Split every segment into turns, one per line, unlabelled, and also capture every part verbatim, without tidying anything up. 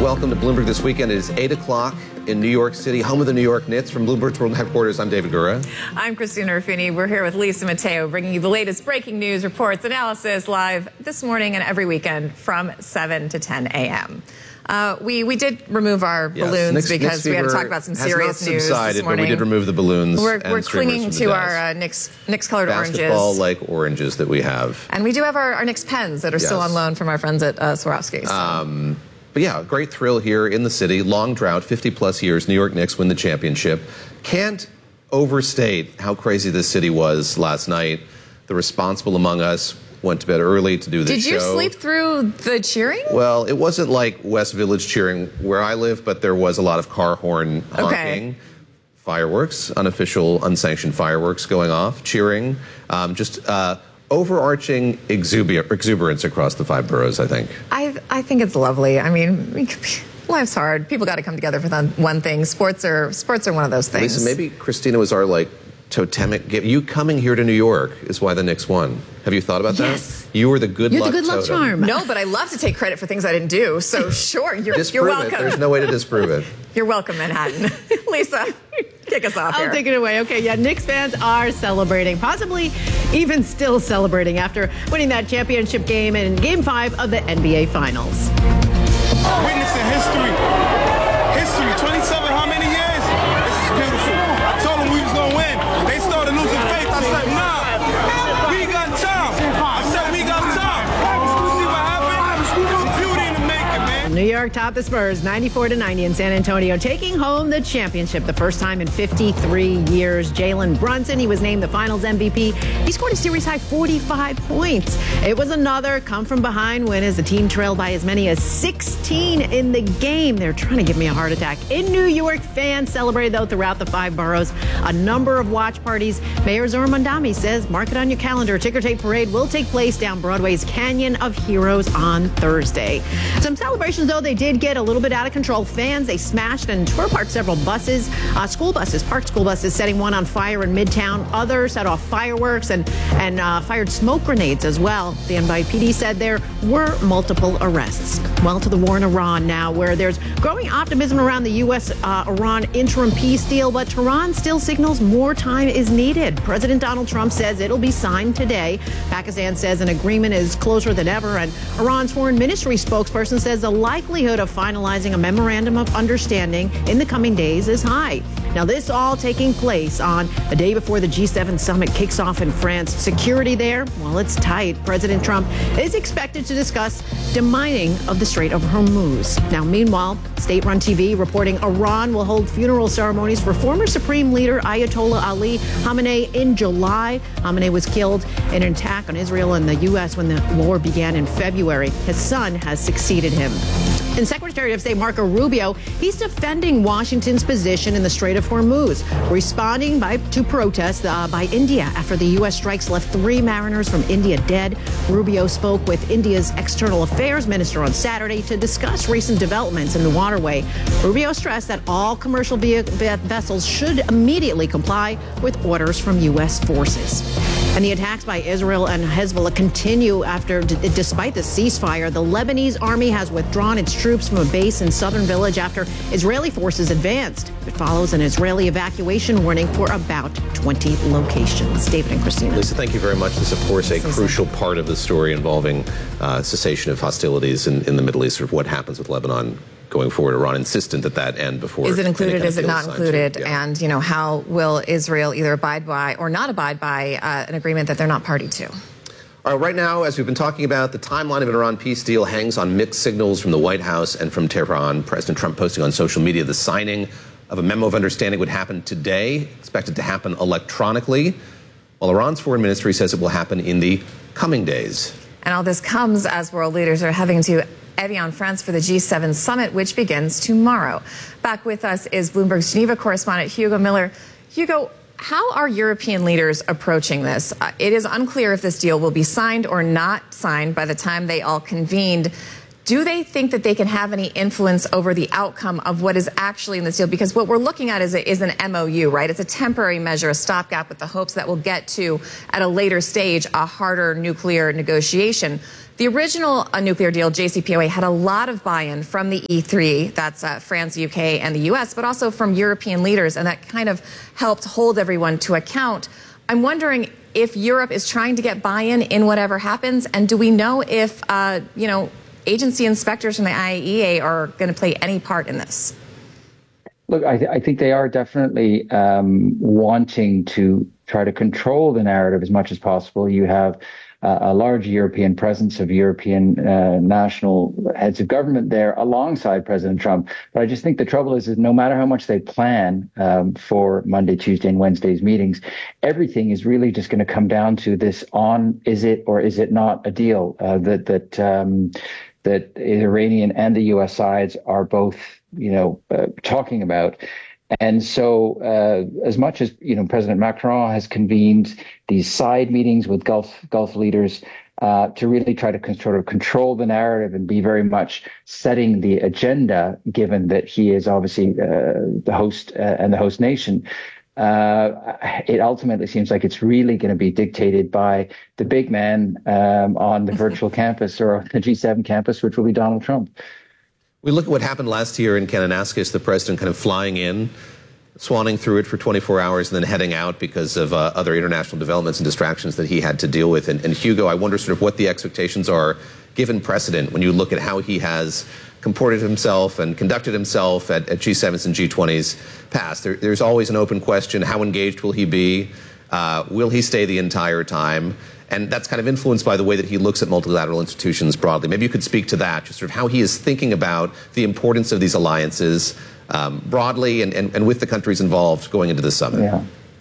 welcome to Bloomberg This Weekend. It is eight o'clock in New York City, home of the New York Knicks. From Bloomberg's World Headquarters, I'm David Gura.
I'm Christina Ruffini. We're here with Lisa Mateo, bringing you the latest breaking news, reports, analysis live this morning and every weekend from seven to ten a.m. Uh, we we did remove our
yes,
balloons
Knicks,
because
Knicks
we had to talk about some serious
has not
news
subsided,
this morning.
But we did remove the balloons.
We're,
and
we're clinging to our
desk.
uh, Knicks Knicks colored
Basketball-like
oranges,
oranges that we have,
and we do have our, our Knicks pens that are
yes.
still on loan from our friends at uh, Swarovski. So.
Um, But yeah, great thrill here in the city. Long drought, fifty plus years. New York Knicks win the championship. Can't overstate how crazy this city was last night. The responsible among us went to bed early to do this show.
Did you sleep through the cheering?
Well, it wasn't like West Village cheering where I live, but there was a lot of car horn honking.
Okay.
Fireworks, unofficial, unsanctioned fireworks going off, cheering. Um, just uh, overarching exuber- exuberance across the five boroughs, I think.
I I think it's lovely. I mean, we could be, life's hard. People got to come together for the one thing. Sports are sports are one of those things.
Lisa, maybe Christina was our like totemic gift. You coming here to New York is why the Knicks won. Have you thought about
yes.
that? You were the good
You're
luck
the good luck
totem.
charm.
No, but I love to take credit for things I didn't do. So sure, you're,
Disprove
you're
it.
welcome.
There's no way to disprove it.
You're welcome, Manhattan. Lisa, kick us off
I'll
here.
take it away. Okay, yeah, Knicks fans are celebrating, possibly even still celebrating after winning that championship game in Game five of the N B A Finals.
Witnessing history. History. twenty-seven, how many years? This is beautiful. I told them we was going to win. They started losing faith. I said, nah, we got time. I said, we got time. See what happened? It's beauty in the making, man.
New York topped the Spurs ninety-four to ninety in San Antonio, taking home the championship the first time in fifty-three years. Jalen Brunson, he was named the Finals M V P. He scored a series-high forty-five points. It was another come-from-behind win as the team trailed by as many as sixteen in the game. They're trying to give me a heart attack. In New York, fans celebrated, though, throughout the five boroughs. A number of watch parties. Mayor Zohran Mamdani says, mark it on your calendar. Ticker tape parade will take place down Broadway's Canyon of Heroes on Thursday. Some celebrations, though, they did get a little bit out of control. Fans, they smashed and tore apart several buses, uh, school buses, parked school buses, setting one on fire in Midtown. Others set off fireworks and, and uh, fired smoke grenades as well. The N Y P D said there were multiple arrests. Well, to the war in Iran now, where there's growing optimism around the U S Iran interim peace deal, but Tehran still signals more time is needed. President Donald Trump says it'll be signed today. Pakistan says an agreement is closer than ever, and Iran's foreign ministry spokesperson says the likelihood of finalizing a memorandum of understanding in the coming days is high. Now, this all taking place on the day before the G seven summit kicks off in France. Security there, well, it's tight. President Trump is expected to discuss demining of the Strait of Hormuz. Now, meanwhile, state-run T V reporting Iran will hold funeral ceremonies for former Supreme Leader Ayatollah Ali Khamenei in July. Khamenei was killed in an attack on Israel and the U S when the war began in February. His son has succeeded him. And Secretary of State Marco Rubio, he's defending Washington's position in the Strait of Hormuz, responding by, to protests uh, by India after the U S strikes left three mariners from India dead. Rubio spoke with India's External Affairs Minister on Saturday to discuss recent developments in the waterway. Rubio stressed that all commercial ve- vessels should immediately comply with orders from U S forces. And the attacks by Israel and Hezbollah continue after, d- despite the ceasefire. The Lebanese army has withdrawn its troops from a base in southern village after Israeli forces advanced. It follows an Israeli evacuation warning for about twenty locations. David and Christina.
Lisa, thank you very much. This, of course, a crucial part of the story involving uh, cessation of hostilities in, in the Middle East, sort of what happens with Lebanon going forward. Iran insistent that that end before.
Is it included? Is it
deal
not
signed.
included?
Yeah.
And, you know, how will Israel either abide by or not abide by uh, an agreement that they're not party to?
All right, right now, as we've been talking about, the timeline of an Iran peace deal hangs on mixed signals from the White House and from Tehran. President Trump posting on social media the signing of a memo of understanding would happen today, expected to happen electronically, while Iran's foreign ministry says it will happen in the coming days.
And all this comes as world leaders are heading to Evian, France for the G seven summit, which begins tomorrow. Back with us is Bloomberg's Geneva correspondent Hugo Miller. Hugo, how are European leaders approaching this? Uh, it is unclear if this deal will be signed or not signed by the time they all convened. Do they think that they can have any influence over the outcome of what is actually in this deal? Because what we're looking at is, a, is an M O U, right? It's a temporary measure, a stopgap with the hopes that we'll get to, at a later stage, a harder nuclear negotiation. The original uh, nuclear deal, J C P O A, had a lot of buy-in from the E three, that's uh, France, U K, and the U S, but also from European leaders, and that kind of helped hold everyone to account. I'm wondering if Europe is trying to get buy-in in whatever happens, and do we know if, uh, you know, agency inspectors from the I A E A are going to play any part in this?
Look, I, th- I think they are definitely um, wanting to try to control the narrative as much as possible. You have uh, a large European presence of European uh, national heads of government there alongside President Trump. But I just think the trouble is, is no matter how much they plan um, for Monday, Tuesday, and Wednesday's meetings, everything is really just going to come down to this on, is it or is it not a deal uh, that, that, um, that the Iranian and the U S sides are both, you know, uh, talking about. And so uh, as much as, you know, President Macron has convened these side meetings with Gulf Gulf leaders uh, to really try to con- sort of control the narrative and be very much setting the agenda, given that he is obviously uh, the host uh, and the host nation, uh, it ultimately seems like it's really going to be dictated by the big man um, on the virtual campus or the G seven campus, which will be Donald Trump.
We look at what happened last year in Kananaskis, the president kind of flying in, swanning through it for twenty-four hours, and then heading out because of uh, other international developments and distractions that he had to deal with. And, and Hugo, I wonder sort of what the expectations are, given precedent, when you look at how he has comported himself and conducted himself at, at G sevens and G twenties past. There, there's always an open question. How engaged will he be? Uh, will he stay the entire time? And that's kind of influenced by the way that he looks at multilateral institutions broadly. Maybe you could speak to that, just sort of how he is thinking about the importance of these alliances um, broadly and, and, and with the countries involved going into the summit.
Yeah.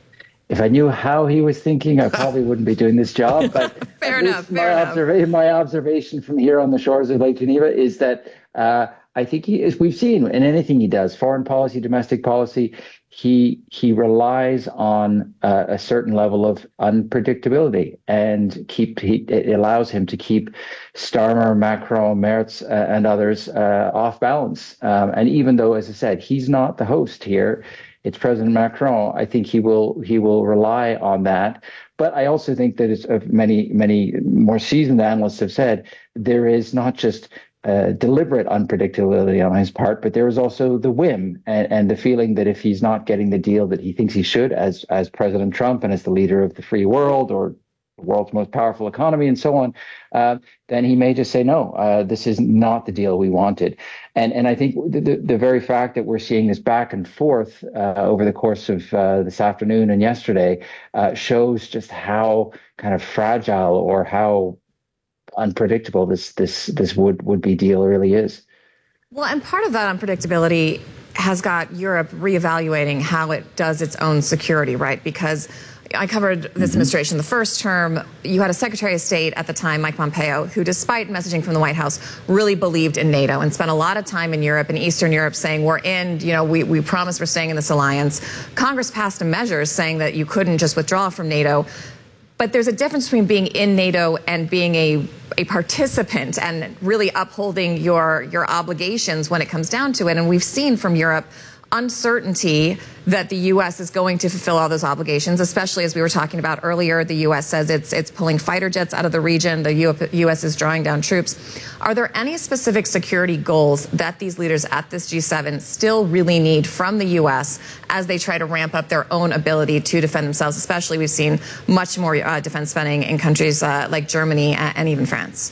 If I knew how he was thinking, I probably wouldn't be doing this job. But
fair enough. Fair
my,
enough.
Observa- my observation from here on the shores of Lake Geneva is that uh, I think he is, we've seen in anything he does, foreign policy, domestic policy, he he relies on uh, a certain level of unpredictability, and keep he, it allows him to keep Starmer, Macron, Merz, uh, and others uh, off balance. Um, and even though, as I said, he's not the host here, it's President Macron, I think he will he will rely on that. But I also think that, as many many more seasoned analysts have said, there is not just Uh, deliberate unpredictability on his part, but there is also the whim and, and the feeling that if he's not getting the deal that he thinks he should as as President Trump and as the leader of the free world or the world's most powerful economy and so on, uh, then he may just say, no, uh, this is not the deal we wanted. And and I think the, the, the very fact that we're seeing this back and forth uh, over the course of uh, this afternoon and yesterday uh, shows just how kind of fragile or how unpredictable this this this would would be deal really is.
Well, and part of that unpredictability has got Europe reevaluating how it does its own security, right? Because I covered this mm-hmm. administration the first term. You had a Secretary of State at the time, Mike Pompeo, who, despite messaging from the White House, really believed in NATO and spent a lot of time in Europe and Eastern Europe saying, we're in, you know, we, we promise we're staying in this alliance. Congress passed a measure saying that you couldn't just withdraw from NATO. But there's a difference between being in NATO and being a, a participant and really upholding your, your obligations when it comes down to it. And we've seen from Europe uncertainty that the U S is going to fulfill all those obligations, especially as we were talking about earlier. The U S says it's it's pulling fighter jets out of the region. The U S is drawing down troops. Are there any specific security goals that these leaders at this G seven still really need from the U S as they try to ramp up their own ability to defend themselves? Especially, we've seen much more uh, defense spending in countries uh, like Germany and even France.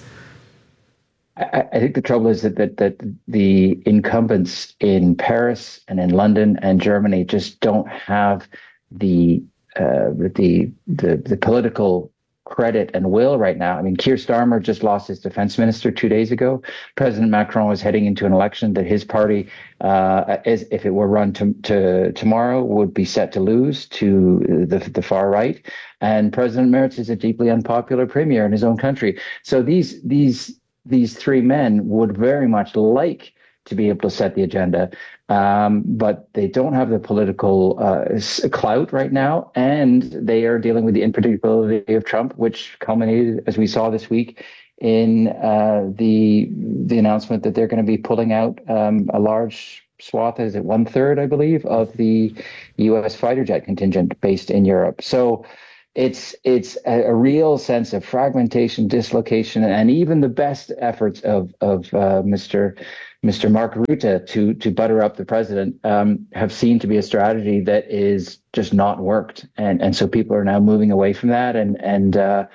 I, I think the trouble is that, that that the incumbents in Paris and in London and Germany just don't have the uh, the, the the political credit and will right now. I mean, Keir Starmer just lost his defense minister two days ago. President Macron was heading into an election that his party, uh, is, if it were run to, to tomorrow, would be set to lose to the the far right. And President Merz is a deeply unpopular premier in his own country. So these these. These three men would very much like to be able to set the agenda, um, but they don't have the political uh, clout right now, and they are dealing with the unpredictability of Trump, which culminated, as we saw this week, in uh, the the announcement that they're going to be pulling out um, a large swath, is it one third, I believe, of the U S fighter jet contingent based in Europe. So it's it's a, a real sense of fragmentation, dislocation, and even the best efforts of of uh, Mister Mister Mark Rutte to to butter up the president um, have seemed to be a strategy that is just not worked, and and so people are now moving away from that, and and uh,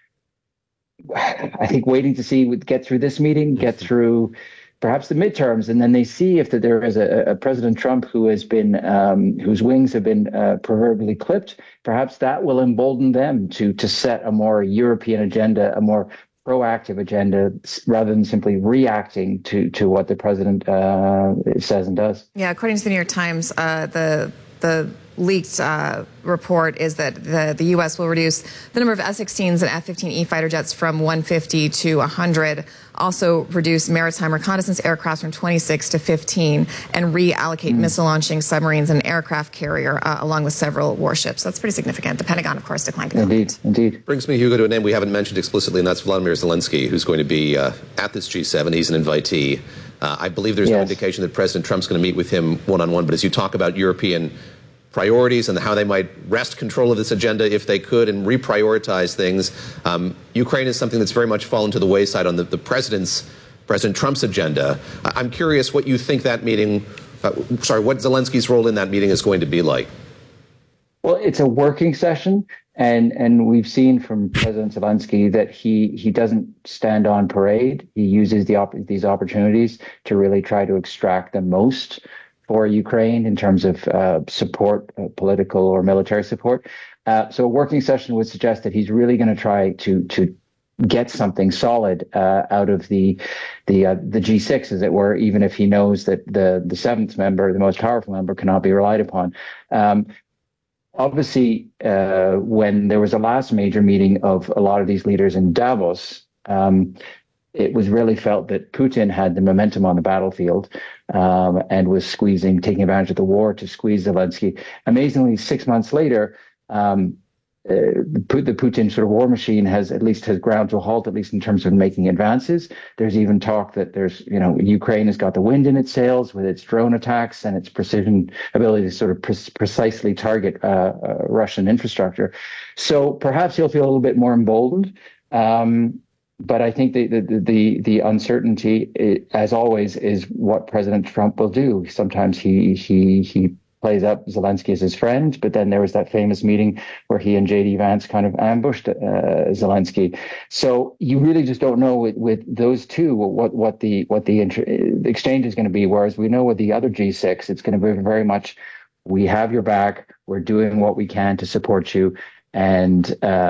I think waiting to see get through this meeting, get through perhaps the midterms, and then they see if that there is a, a President Trump who has been um, whose wings have been uh, proverbially clipped. Perhaps that will embolden them to to set a more European agenda, a more proactive agenda, rather than simply reacting to to what the president uh, says and does.
Yeah, according to the New York Times, uh, the the leaked uh, report is that the, the U S will reduce the number of F sixteens and F fifteen E fighter jets from one fifty to one hundred, also reduce maritime reconnaissance aircraft from twenty-six to fifteen, and reallocate mm. missile launching submarines and aircraft carrier, uh, along with several warships. That's pretty significant. The Pentagon, of course, declined to comment.
Indeed, indeed.
Brings me, Hugo, to a name we haven't mentioned explicitly, and that's Vladimir Zelensky, who's going to be uh, at this G seven. He's an invitee. Uh, I believe there's yes. no indication that President Trump's going to meet with him one-on-one, but as you talk about European priorities and how they might wrest control of this agenda if they could and reprioritize things. Um, Ukraine is something that's very much fallen to the wayside on the, the president's, President Trump's agenda. I'm curious what you think that meeting, uh, sorry, what Zelensky's role in that meeting is going to be like.
Well, it's a working session, and and we've seen from President Zelensky that he he doesn't stand on parade. He uses the op- these opportunities to really try to extract the most for Ukraine in terms of uh, support, uh, political or military support. Uh, so a working session would suggest that he's really going to try to to get something solid uh, out of the the uh, the G six, as it were, even if he knows that the the seventh member, the most powerful member, cannot be relied upon. Um, obviously, uh, when there was a last major meeting of a lot of these leaders in Davos, um, it was really felt that Putin had the momentum on the battlefield um, and was squeezing, taking advantage of the war to squeeze Zelensky. Amazingly, six months later, um, uh, the, the Putin sort of war machine has at least has ground to a halt, at least in terms of making advances. There's even talk that there's, you know, Ukraine has got the wind in its sails with its drone attacks and its precision ability to sort of pre- precisely target uh, uh, Russian infrastructure. So perhaps he'll feel a little bit more emboldened. Um, But I think the the the, the uncertainty, as always, is what President Trump will do. Sometimes he he he plays up Zelensky as his friend, but then there was that famous meeting where he and J D Vance kind of ambushed uh, Zelensky. So you really just don't know with, with those two what what the what the inter- exchange is going to be. Whereas we know with the other G six, it's going to be very much, we have your back, we're doing what we can to support you, and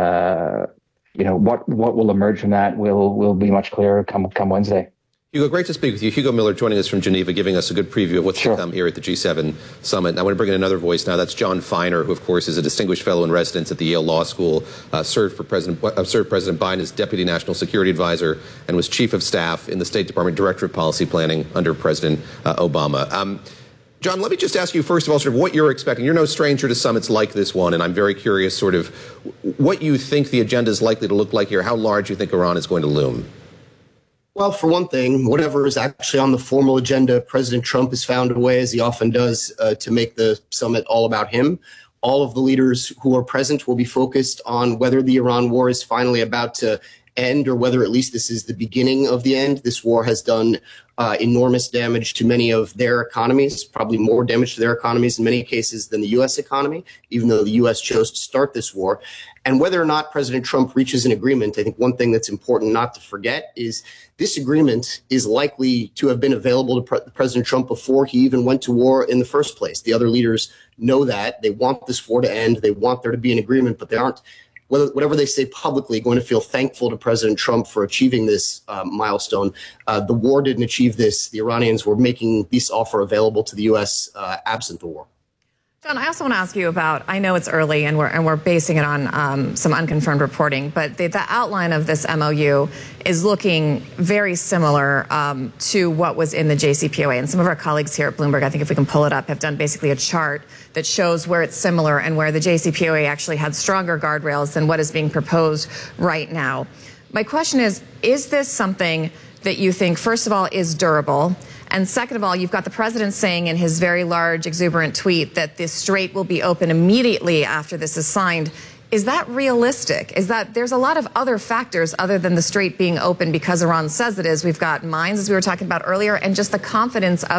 uh, you know, what what will emerge from that will will be much clearer come come Wednesday.
Hugo, great to speak with you. Hugo Miller joining us from Geneva, giving us a good preview of what's
sure.
to come here at the G seven summit. And I want to bring in another voice now. That's John Feiner, who, of course, is a distinguished fellow in residence at the Yale Law School, uh, served for President uh, served President Biden as Deputy National Security Advisor, and was Chief of Staff in the State Department Director of Policy Planning under President uh, Obama. Um, John, let me just ask you, first of all, sort of what you're expecting. You're no stranger to summits like this one, and I'm very curious sort of what you think the agenda is likely to look like here, how large you think Iran is going to loom.
Well, for one thing, whatever is actually on the formal agenda, President Trump has found a way, as he often does, uh, to make the summit all about him. All of the leaders who are present will be focused on whether the Iran war is finally about to end, or whether at least this is the beginning of the end. This war has done uh, enormous damage to many of their economies, probably more damage to their economies in many cases than the U S economy, even though the U S chose to start this war. And whether or not President Trump reaches an agreement, I think one thing that's important not to forget is this agreement is likely to have been available to Pre- President Trump before he even went to war in the first place. The other leaders know that. They want this war to end. They want there to be an agreement, but they aren't, whether, whatever they say publicly, going to feel thankful to President Trump for achieving this uh, milestone. Uh, the war didn't achieve this. The Iranians were making this offer available to the U S uh, absent the war.
John, I also want to ask you about, I know it's early and we're and we're basing it on um, some unconfirmed reporting, but the, the outline of this M O U is looking very similar um, to what was in the J C P O A. And some of our colleagues here at Bloomberg, I think if we can pull it up, have done basically a chart that shows where it's similar and where the J C P O A actually had stronger guardrails than what is being proposed right now. My question is, is this something that you think, first of all, is durable? And second of all, you've got the president saying in his very large, exuberant tweet that this strait will be open immediately after this is signed. Is that realistic? Is that there's a lot of other factors other than the strait being open because Iran says it is. We've got mines, as we were talking about earlier, and just the confidence of